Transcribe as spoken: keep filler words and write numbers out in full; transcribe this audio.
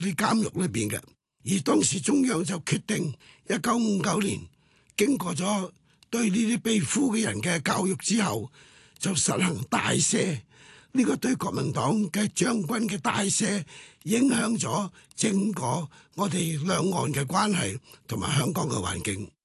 啲監獄裏邊嘅。而當時中央就決定，一九五九年經過咗對呢啲被俘嘅人嘅教育之後，就實行大赦。呢個對國民黨嘅將軍嘅大赦，影響咗整個我哋兩岸嘅關係同埋香港嘅環境。